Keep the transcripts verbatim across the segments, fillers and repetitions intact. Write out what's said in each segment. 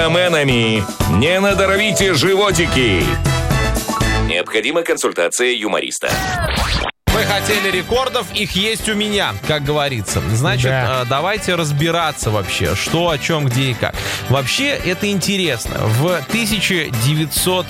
Мэнами. Не надоровите животики. Необходима консультация юмориста. Вы хотели рекордов, их есть у меня, как говорится. Значит, Да. давайте разбираться вообще, что, о чем, где и как. Вообще, это интересно. В тысяча девятьсот...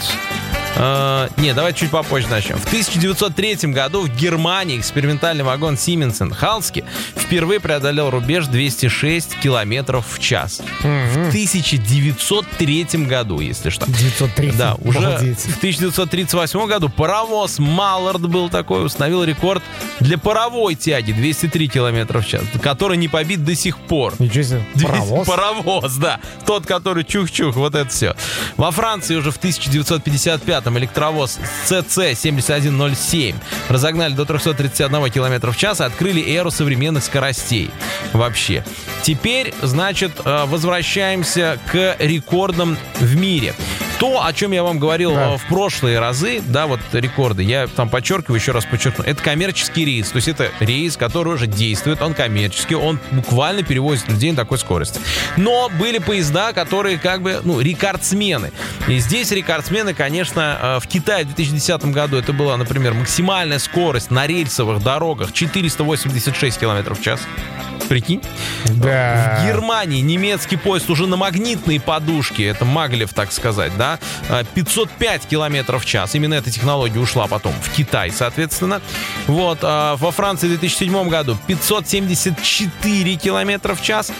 Э, не, давайте чуть попозже начнем. В тысяча девятьсот третьем году в Германии экспериментальный вагон Siemens энд Halske впервые преодолел рубеж двести шесть километров в час. Мгм. В тысяча девятьсот третьем году, если что. девятьсот тридцать. Да, уже Обалдеть. в тысяча девятьсот тридцать восьмом году паровоз Маллард был такой, установил рекорд для паровой тяги двести три километра в час, который не побит до сих пор. Ничего себе. Паровоз. Паровоз, да. Тот, который чух-чух, вот это все. Во Франции уже в тысяча девятьсот пятьдесят пятом электровоз си си семьдесят один ноль семь разогнали до триста тридцать один километра в час и открыли эру современных скоростей. Вообще. Теперь, значит, э, возвращаемся к рекордам в мире. То, о чем я вам говорил Да. э, в прошлые разы, да, вот рекорды, я там подчеркиваю, еще раз подчеркну, это коммерческий рейс. То есть это рейс, который уже действует, он коммерческий, он буквально перевозит людей на такой скорости. Но были поезда, которые как бы, ну, рекордсмены. И здесь рекордсмены, конечно, э, в Китае в две тысячи десятом году это была, например, максимальная скорость на рельсовых дорогах четыреста восемьдесят шесть километров в час. Прикинь? Да. В Германии немецкий поезд уже на магнитной подушке, это Маглев, так сказать, да, пятьсот пять километров в час. Именно эта технология ушла потом в Китай, соответственно. Вот, а во Франции в две тысячи седьмом году пятьсот семьдесят четыре километра в час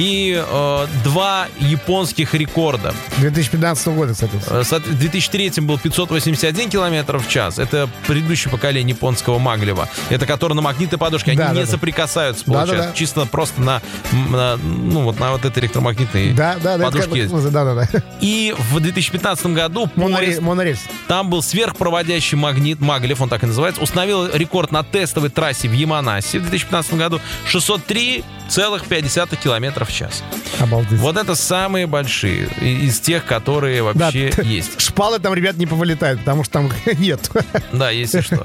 и э, два японских рекорда. две тысячи пятнадцатого года, кстати. Э, со- В две тысячи третьем был пятьсот восемьдесят один километр в час. Это предыдущее поколение японского Маглева. Это который на магнитной подушке. Они Да, не да, да. соприкасаются, Да, да, получается. да. Чисто просто на, на, ну, вот на вот этой электромагнитной Да, да, да. это как подушке. бы- Да, да, да. И в две тысячи пятнадцатом году Монорельс. поезд, Монорельс. там был сверхпроводящий магнит, Маглев, он так и называется, установил рекорд на тестовой трассе в Яманасе в две тысячи пятнадцатом году шестьсот три целых пять десятых километра в час. Обалдеть. Вот это самые большие и- из тех, которые вообще Да. есть. Шпалы там, ребят, не повылетают, потому что там нет. Да, если что.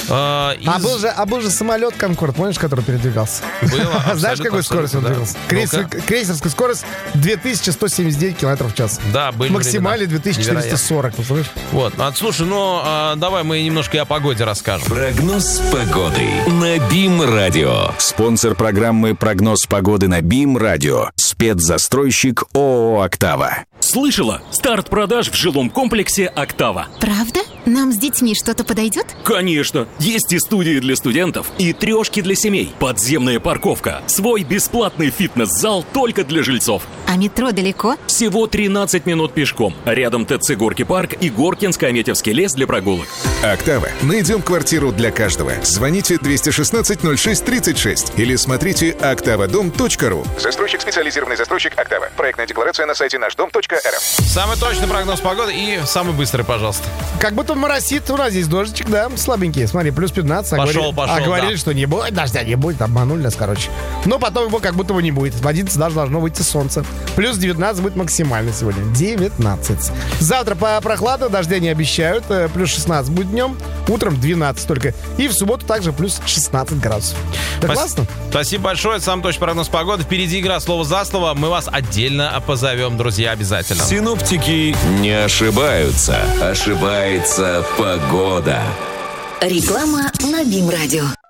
А, А из- был же, а был же самолет Конкорд, помнишь, который передвигался? Было, Знаешь, абсолютно, какой скоростью он абсолютно, двигался? да. Крейсер- Ну-ка. крейсерская скорость две тысячи сто семьдесят девять километров в час. Да, были Максимальный времена. две тысячи четыреста сорок. ну, слышишь? Вот, ну, слушай, ну, а, давай мы немножко и о погоде расскажем. Прогноз погоды на БИМ-радио. Спонсор программы «Прогноз погоды» на БИМ-радио. Спецзастройщик ООО «Октава». Слышала? Старт продаж в жилом комплексе «Октава». Правда? Нам с детьми что-то подойдет? Конечно! Есть и студии для студентов, и трешки для семей, подземная парковка, свой бесплатный фитнес-зал только для жильцов. А метро далеко? Всего тринадцать минут пешком. Рядом ТЦ «Горки парк» и Горкинско-Аметьевский лес для прогулок. «Октава». Найдем квартиру для каждого. Звоните двести шестнадцать ноль шесть тридцать шесть или смотрите октавадом точка ру. Застройщик специализированный застройщик «Октава». Проектная декларация на сайте наш дом точка эр эф. Самый точный прогноз погоды и самый быстрый, пожалуйста. Как будто моросит, у нас здесь дождичек, да, слабенький. Смотри, плюс пятнадцать. А Пошел, говорили, пошел, А говорили, да. что не будет дождя, не будет, обманули нас, короче. Но потом его как будто бы не будет. В одиннадцать даже должно выйти солнце. Плюс девятнадцать будет максимально сегодня. девятнадцать. Завтра по прохладно, дождя не обещают. Э, Плюс шестнадцать будет днем, утром двенадцать только. И в субботу также плюс шестнадцать градусов. Да Спас- классно? Спасибо большое. Это самый точный прогноз погоды. Впереди игра слово за слово. Мы вас отдельно позовем, друзья, обязательно. Синоптики не ошибаются. Ошибается погода. Реклама на БИМ-радио.